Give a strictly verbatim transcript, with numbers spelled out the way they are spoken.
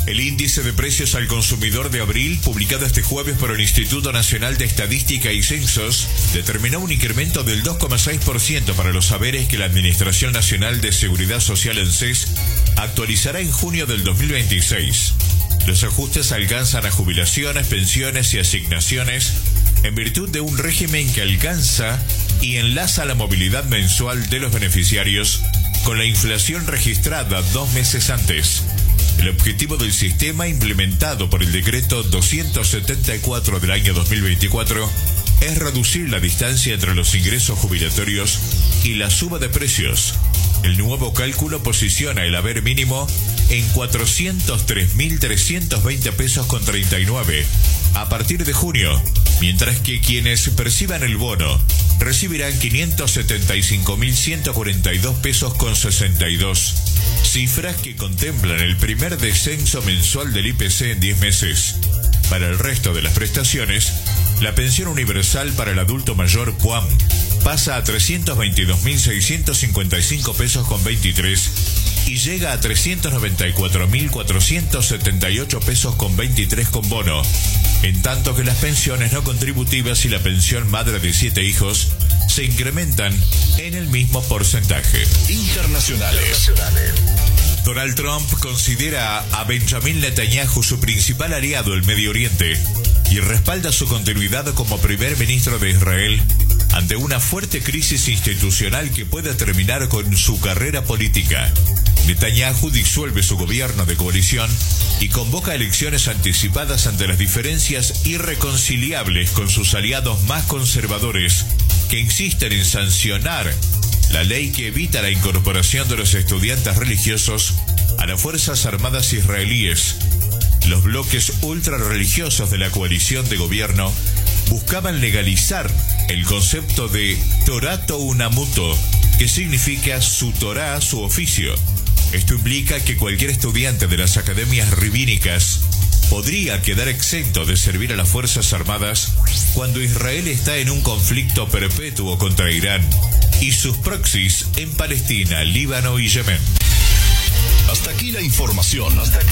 El índice de precios al consumidor de abril, publicado este jueves por el Instituto Nacional de Estadística y Censos, determinó un incremento del dos coma seis por ciento para los haberes que la Administración Nacional de Seguridad Social, ANSES, actualizará en junio del dos mil veintiséis. Los ajustes alcanzan a jubilaciones, pensiones y asignaciones en virtud de un régimen que alcanza y enlaza la movilidad mensual de los beneficiarios con la inflación registrada dos meses antes. El objetivo del sistema, implementado por el decreto doscientos setenta y cuatro del año dos mil veinticuatro, es reducir la distancia entre los ingresos jubilatorios y la suba de precios. El nuevo cálculo posiciona el haber mínimo en cuatrocientos tres mil trescientos veinte pesos con treinta y nueve a partir de junio, mientras que quienes perciban el bono recibirán quinientos setenta y cinco mil ciento cuarenta y dos pesos con sesenta y dos, cifras que contemplan el primer descenso mensual del I P C en diez meses. Para el resto de las prestaciones, la pensión universal para el adulto mayor P U A M pasa a trescientos veintidós mil seiscientos cincuenta y cinco pesos con veintitrés y llega a trescientos noventa y cuatro mil cuatrocientos setenta y ocho pesos con veintitrés con bono, en tanto que las pensiones no contributivas y la pensión madre de siete hijos se incrementan en el mismo porcentaje. Internacionales. Donald Trump considera a Benjamin Netanyahu su principal aliado en Medio Oriente y respalda su continuidad como primer ministro de Israel ante una fuerte crisis institucional que puede terminar con su carrera política. Netanyahu disuelve su gobierno de coalición y convoca elecciones anticipadas ante las diferencias irreconciliables con sus aliados más conservadores, que insisten en sancionar la ley que evita la incorporación de los estudiantes religiosos a las Fuerzas Armadas israelíes. Los bloques ultrarreligiosos de la coalición de gobierno buscaban legalizar el concepto de Torato Unamuto, que significa su Torá, su oficio. Esto implica que cualquier estudiante de las academias rabínicas podría quedar exento de servir a las Fuerzas Armadas cuando Israel está en un conflicto perpetuo contra Irán y sus proxies en Palestina, Líbano y Yemen. Hasta aquí la información. Hasta aquí.